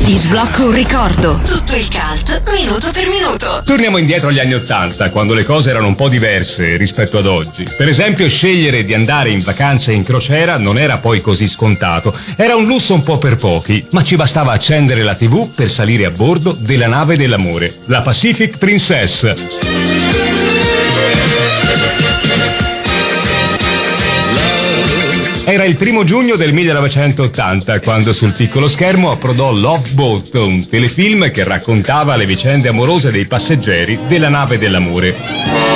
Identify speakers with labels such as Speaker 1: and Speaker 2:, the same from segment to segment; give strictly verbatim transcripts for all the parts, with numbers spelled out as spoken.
Speaker 1: Ti sblocco un ricordo. Tutto il cult, minuto per minuto.
Speaker 2: Torniamo indietro agli anni Ottanta, quando le cose erano un po' diverse rispetto ad oggi. Per esempio, scegliere di andare in vacanza in crociera non era poi così scontato. Era un lusso un po' per pochi, ma ci bastava accendere la tivù per salire a bordo della nave dell'amore, la Pacific Princess. Era il primo giugno del millenovecentottanta quando sul piccolo schermo approdò Love Boat, un telefilm che raccontava le vicende amorose dei passeggeri della nave dell'amore.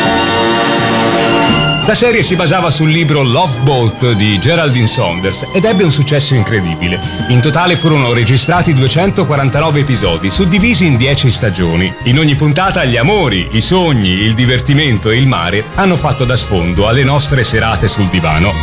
Speaker 2: La serie si basava sul libro Love Boat di Geraldine Saunders ed ebbe un successo incredibile. In totale furono registrati duecentoquarantanove episodi, suddivisi in dieci stagioni. In ogni puntata gli amori, i sogni, il divertimento e il mare hanno fatto da sfondo alle nostre serate sul divano.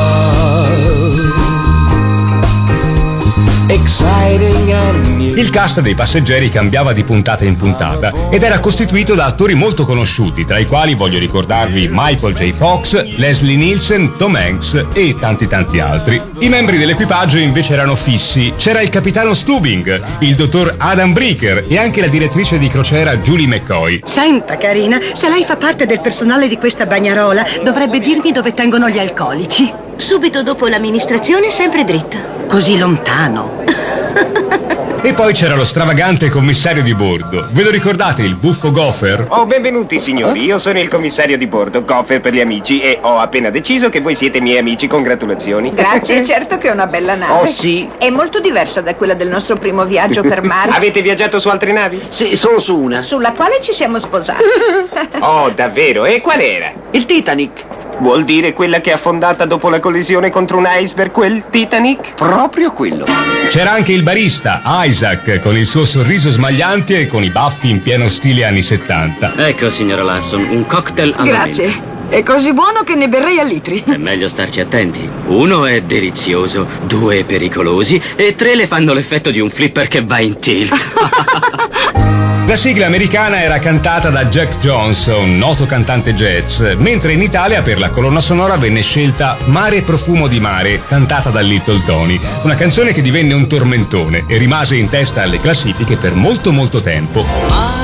Speaker 2: Il cast dei passeggeri cambiava di puntata in puntata ed era costituito da attori molto conosciuti, tra i quali voglio ricordarvi Michael J. Fox, Leslie Nielsen, Tom Hanks e tanti tanti altri. I membri dell'equipaggio invece erano fissi. C'era il capitano Stubing, il dottor Adam Breaker e anche la direttrice di crociera Julie McCoy.
Speaker 3: Senta carina, se lei fa parte del personale di questa bagnarola, dovrebbe dirmi dove tengono gli alcolici.
Speaker 4: Subito dopo l'amministrazione, sempre dritta.
Speaker 3: Così lontano.
Speaker 2: E poi c'era lo stravagante commissario di bordo. Ve lo ricordate, il buffo Gopher?
Speaker 5: Oh, benvenuti signori, io sono il commissario di bordo, Gopher per gli amici, e ho appena deciso che voi siete miei amici, congratulazioni.
Speaker 6: Grazie, certo che è una bella nave.
Speaker 5: Oh sì?
Speaker 6: È molto diversa da quella del nostro primo viaggio per mare.
Speaker 5: Avete viaggiato su altre navi?
Speaker 7: Sì, solo su una.
Speaker 6: Sulla quale ci siamo sposati.
Speaker 5: Oh, davvero? E qual era?
Speaker 7: Il Titanic.
Speaker 5: Vuol dire quella che è affondata dopo la collisione contro un iceberg, quel Titanic?
Speaker 7: Proprio quello.
Speaker 2: C'era anche il barista, Isaac, con il suo sorriso smagliante e con i baffi in pieno stile anni settanta.
Speaker 8: Ecco, signora Larson, un cocktail alla
Speaker 9: Grazie.
Speaker 8: menta.
Speaker 9: È così buono che ne berrei a litri.
Speaker 8: È meglio starci attenti. Uno è delizioso, due pericolosi e tre le fanno l'effetto di un flipper che va in tilt.
Speaker 2: La sigla americana era cantata da Jack Johnson, noto cantante jazz, mentre in Italia per la colonna sonora venne scelta Mare profumo di mare, cantata da Little Tony, una canzone che divenne un tormentone e rimase in testa alle classifiche per molto molto tempo.